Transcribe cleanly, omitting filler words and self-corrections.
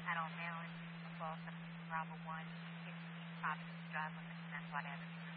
I don't know. It's false. Bravo 1, 60, options drive limit, and that's what I have.